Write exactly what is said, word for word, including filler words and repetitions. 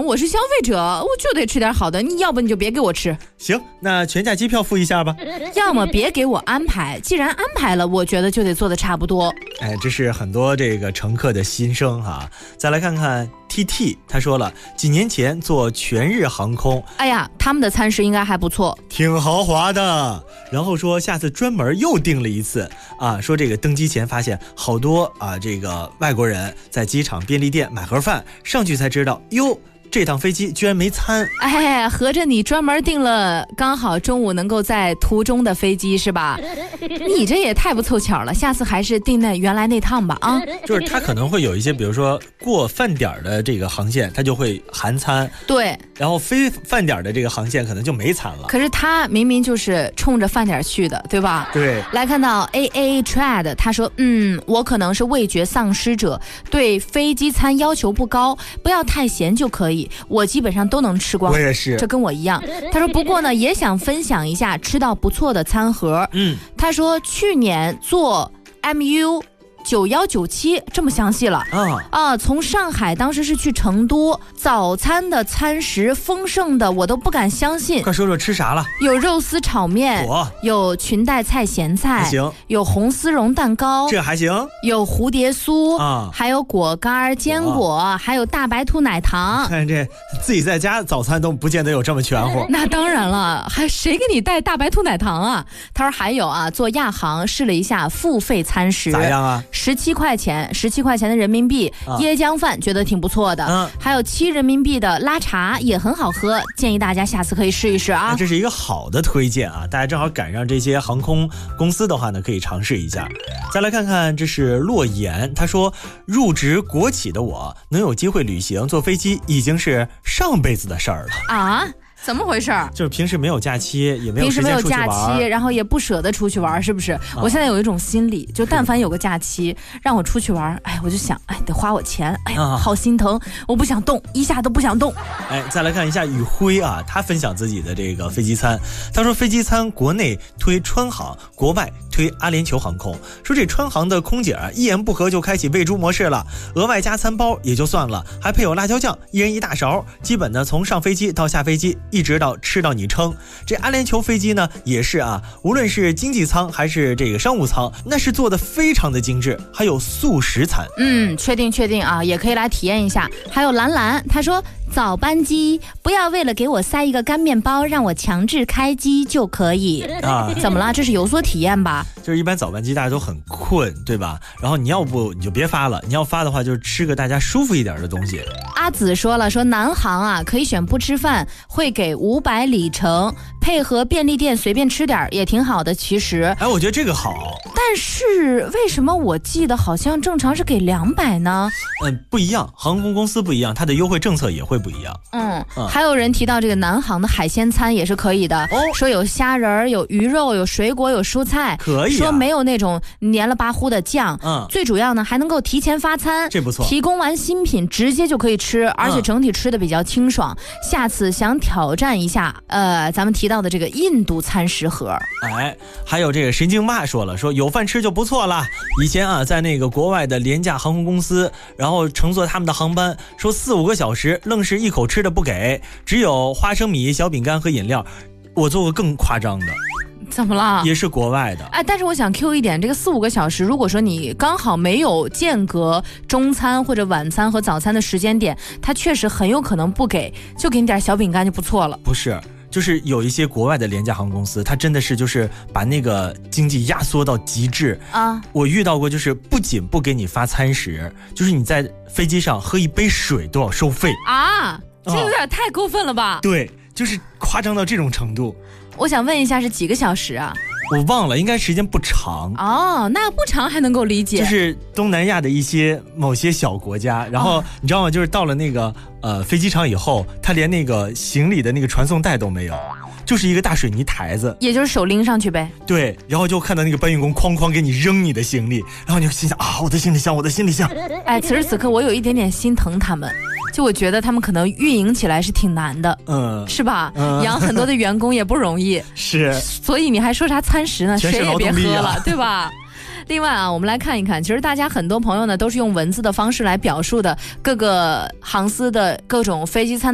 我是消费者，我就得吃点好的，你要不你就别给我吃。 行，那全价机票付一下吧。 要么别给我安排，既然安排了，我觉得就得做的差不多。 哎，这是很多这个乘客的心声哈。再来看看 T T， 他说了，几年前坐全日航空， 哎呀，他们的餐食应该还不错， 挺豪华的。然后说下次专门又订了一次啊，说这个登机前发现好多啊这个外国人在机场便利店买盒饭，上去才知道哟。这趟飞机居然没餐， 哎，合着你专门订了刚好中午能够在途中的飞机是吧？你这也太不凑巧了，下次还是订那原来那趟吧啊！ 就是他可能会有一些，比如说过饭点的这个航线，他就会含餐， 对， 然后非饭点的这个航线可能就没餐了。 可是他明明就是冲着饭点去的，对吧？ 对。 来看到 A A Trad， 他说，嗯，我可能是味觉丧失者，对飞机餐要求不高，不要太咸就可以。我基本上都能吃光， 我也是， 这跟我一样。他说不过呢也想分享一下吃到不错的餐盒。 嗯， 他说去年做 M U九一九七这么详细了啊啊！从上海当时是去成都，早餐的餐食丰盛的我都不敢相信。 快说说吃啥了？ 有肉丝炒面，有裙带菜咸菜， 还行； 有红丝绒蛋糕， 这还行； 有蝴蝶酥啊， 还有果干、坚果，还有大白兔奶糖。 看这自己在家早餐都不见得有这么全乎。 那当然了，还谁给你带大白兔奶糖啊？他说还有啊，做亚航试了一下付费餐食， 咋样啊？ 十七块钱，十七块钱的人民币，啊、椰浆饭觉得挺不错的，嗯，还有七人民币的拉茶也很好喝，建议大家下次可以试一试啊。 这是一个好的推荐啊，大家正好赶上这些航空公司的话呢，可以尝试一下。再来看看，这是洛言，他说入职国企的我能有机会旅行坐飞机，已经是上辈子的事儿了啊。怎么回事？ 就是平时没有假期，也没有时间出去玩， 平时没有假期，然后也不舍得出去玩，是不是？啊、我现在有一种心理，就但凡有个假期让我出去玩，哎，我就想，哎，得花我钱，哎呀，啊、好心疼，我不想动，一下都不想动。 哎，再来看一下宇辉啊，他分享自己的这个飞机餐，他说飞机餐国内推川航，国外推阿联酋航空，说这川航的空姐啊，一言不合就开启喂猪模式了，额外加餐包也就算了，还配有辣椒酱，一人一大勺，基本呢从上飞机到下飞机。一直到吃到你撑。这阿联酋飞机呢也是啊，无论是经济舱还是这个商务舱，那是做的非常的精致，还有素食餐。 嗯，确定确定啊，也可以来体验一下。还有兰兰，她说早班机不要为了给我塞一个干面包让我强制开机就可以啊？怎么了？这是有所体验吧？ 就是一般早班机大家都很困，对吧？然后你要不你就别发了，你要发的话就是吃个大家舒服一点的东西。 阿紫说了，说南航啊可以选不吃饭，会给五百里程，配合便利店随便吃点也挺好的。其实， 哎，我觉得这个好。 但是为什么我记得好像正常是给两百呢？ 嗯，不一样，航空公司不一样，它的优惠政策也会不一样。 嗯，嗯还有人提到这个南航的海鲜餐也是可以的，哦、说有虾仁、有鱼肉、有水果、有蔬菜， 可以、啊。 说没有那种黏了巴糊的酱。 嗯， 最主要呢还能够提前发餐， 这不错。 提供完新品直接就可以吃，而且整体吃的比较清爽。嗯、下次想挑战一下，呃，咱们提到的这个印度餐食盒。 哎，还有这个神经爸说了，说有饭吃就不错了。以前啊，在那个国外的廉价航空公司，然后乘坐他们的航班，说四五个小时，愣是一口吃的不给，只有花生米、小饼干和饮料。我做过更夸张的。 怎么了？ 也是国外的。 哎，但是我想 Q 一点，这个四五个小时，如果说你刚好没有间隔中餐或者晚餐和早餐的时间点，它确实很有可能不给，就给你点小饼干就不错了。 不是，就是有一些国外的廉价航空公司，它真的是就是把那个经济压缩到极致啊！我遇到过，就是不仅不给你发餐食，就是你在飞机上喝一杯水都要收费啊！这有点太过分了吧？ 对，就是夸张到这种程度。 我想问一下，是几个小时啊？ 我忘了，应该时间不长哦，那不长还能够理解。 就是东南亚的一些某些小国家，然后、哦、你知道吗？就是到了那个呃飞机场以后，他连那个行李的那个传送带都没有，就是一个大水泥台子， 也就是手拎上去呗。 对，然后就看到那个搬运工哐哐给你扔你的行李，然后你就心想啊，我的行李箱，我的行李箱。 哎，此时此刻我有一点点心疼他们。就我觉得他们可能运营起来是挺难的，嗯，是吧？嗯，养很多的员工也不容易， 是。 所以你还说啥餐食呢？ 谁也别喝了，对吧？另外啊，我们来看一看，其实大家很多朋友呢都是用文字的方式来表述的各个航司的各种飞机餐